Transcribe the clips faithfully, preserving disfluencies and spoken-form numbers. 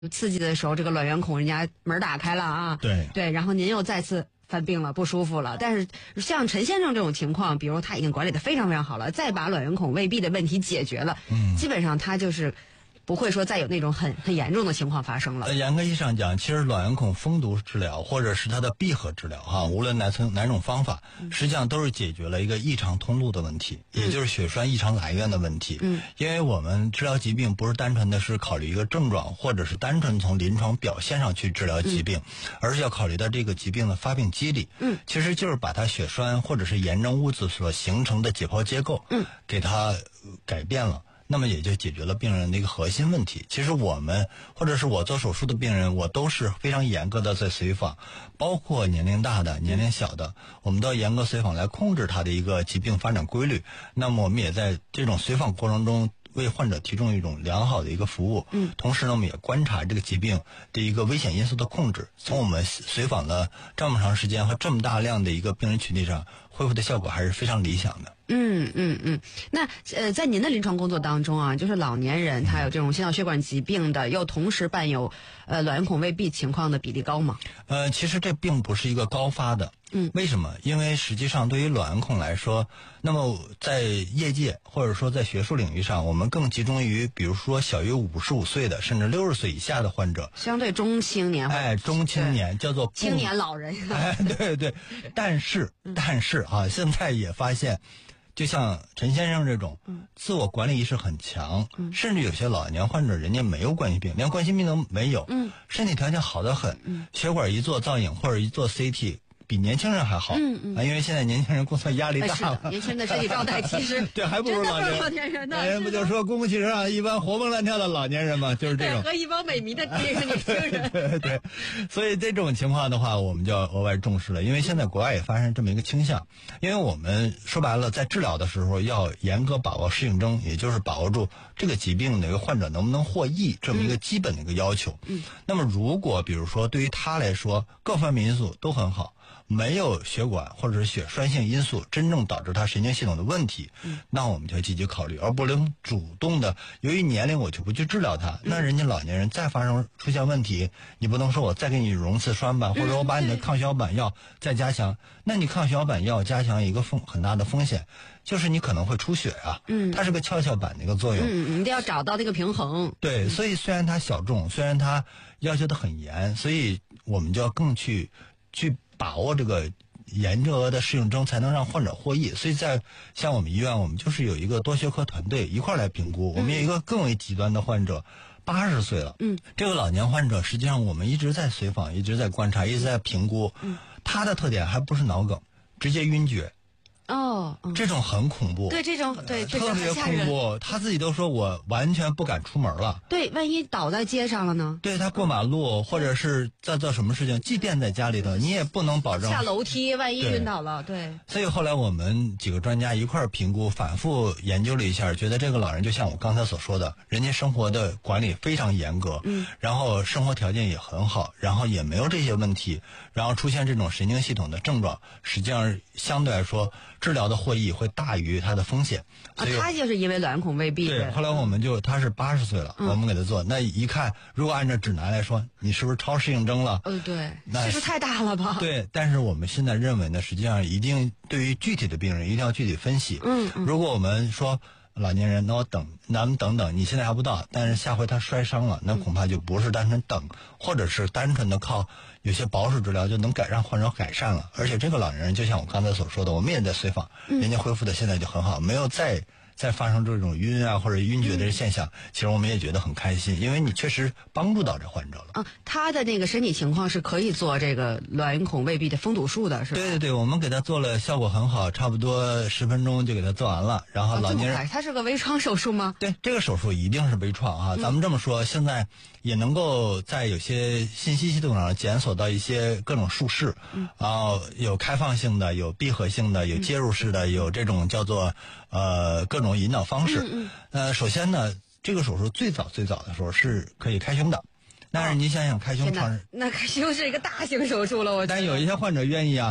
刺激的时候，这个卵圆孔人家门打开了啊， 对对，然后您又再次犯病了，不舒服了。但是像陈先生这种情况，比如他已经管理的非常非常好了，再把卵圆孔未闭的问题解决了，嗯，基本上他就是不会说再有那种很很严重的情况发生了。 呃，严格意义上讲，其实卵圆孔封堵治疗或者是它的闭合治疗哈，无论哪层哪种方法，实际上都是解决了一个异常通路的问题，嗯、也就是血栓异常来源的问题。嗯，因为我们治疗疾病不是单纯的是考虑一个症状，或者是单纯从临床表现上去治疗疾病，嗯、而是要考虑到这个疾病的发病机理。嗯，其实就是把它血栓或者是炎症物质所形成的解剖结构，嗯，给它改变了。那么也就解决了病人的一个核心问题。其实我们或者是我做手术的病人，我都是非常严格的在随访，包括年龄大的、年龄小的，我们都要严格随访来控制他的一个疾病发展规律。那么我们也在这种随访过程中为患者提供一种良好的一个服务。嗯，同时呢，我们也观察这个疾病的一个危险因素的控制。从我们随访了这么长时间和这么大量的一个病人群体上，恢复的效果还是非常理想的。 嗯嗯嗯，那呃，在您的临床工作当中啊，就是老年人他有这种心脑血管疾病的，又同时伴有呃卵圆孔未闭情况的比例高吗？ 呃，其实这并不是一个高发的。嗯，为什么？因为实际上对于卵圆孔来说，那么在业界或者说在学术领域上，我们更集中于比如说小于五十五岁的甚至六十岁以下的患者， 相对中青年， 哎，中青年叫做青年老人。 哎，对对，但是但是啊，现在也发现。就像陈先生这种，自我管理意识很强，嗯、甚至有些老年患者，人家没有冠心病，连冠心病都没有，嗯、身体条件好得很，嗯、血管一做造影或者一做 C T。比年轻人还好，嗯嗯啊，因为现在年轻人工作压力大了， 哎、年轻人的身体状态其实对还不如老年老年人呢。 人不就说公共汽车上一般活蹦乱跳的老年人嘛，就是这种和一帮萎靡的这个年轻人。 对对，所以这种情况的话，我们就要额外重视了，因为现在国外也发生这么一个倾向，因为我们说白了，在治疗的时候要严格把握适应症，也就是把握住这个疾病的一个患者能不能获益这么一个基本的一个要求。嗯，那么如果比如说对于他来说各方面因素都很好。没有血管或者是血栓性因素真正导致他神经系统的问题，嗯、那我们就要积极考虑，而不能主动的由于年龄我就不去治疗他。嗯、那人家老年人再发生出现问题，你不能说我再给你溶刺栓吧，或者我把你的抗血小板药再加强。那你抗血小板药加强一个风很大的风险，就是你可能会出血啊。嗯，它是个跷跷板的一个作用。 嗯，你一定要找到那个平衡。 对，所以虽然它小众，虽然它要求的很严，所以我们就要更去去。把握这个严格的适应症，才能让患者获益。所以在像我们医院，我们就是有一个多学科团队一块来评估。嗯、我们有一个更为极端的患者，八十岁了，嗯，这个老年患者实际上我们一直在随访，一直在观察，一直在评估。嗯，他的特点还不是脑梗，直接晕厥。 哦，嗯、 这种很恐怖。 对，这种对特别恐怖，他自己都说我完全不敢出门了。 对，万一倒在街上了呢？ 对，他过马路或者是在做什么事情，即便在家里头，你也不能保证下楼梯，万一晕倒了。对。 所以后来我们几个专家一块儿评估，反复研究了一下，觉得这个老人就像我刚才所说的，人家生活的管理非常严格，嗯，然后生活条件也很好，然后也没有这些问题，然后出现这种神经系统的症状，实际上相对来说。治疗的获益会大于它的风险啊，他就是因为卵圆孔未闭。 对，后来我们就他是八十岁了，嗯、我们给他做，那一看，如果按照指南来说，你是不是超适应症了？ 嗯，对，岁数太大了吧？ 对，但是我们现在认为呢，实际上一定对于具体的病人一定要具体分析。嗯，嗯如果我们说老年人，那我等，咱们等等，你现在还不到，但是下回他摔伤了，那恐怕就不是单纯等，或者是单纯的靠有些保守治疗就能改让患者改善了。而且这个老年人就像我刚才所说的，我们也在随访，人家恢复的现在就很好，没有再再发生这种晕啊或者晕厥的现象，嗯、其实我们也觉得很开心，因为你确实帮助到这患者了。 啊，他的那个身体情况是可以做这个卵圆孔未闭的封堵术的，是吧？ 对对对，我们给他做了，效果很好，差不多十分钟就给他做完了。然后老年人， 啊、他是个微创手术吗？ 对，这个手术一定是微创啊。嗯、咱们这么说，现在也能够在有些信息系统上检索到一些各种术式，嗯、然后有开放性的，有闭合性的，有介入式的，嗯、有这种叫做呃各种引导方式。嗯嗯呃，首先呢，这个手术最早最早的时候是可以开胸的。但是你想想开胸创， 那开胸是一个大型手术了，我觉得。 但有一些患者愿意啊，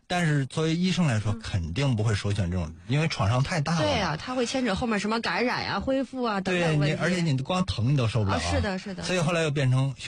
但是作为医生来说，肯定不会首选这种，因为创伤太大了。 对啊，它会牵扯后面什么感染啊、恢复啊等等对你， 问题。 而且你光疼你都受不了、啊啊。是的，是的。 所以后来又变成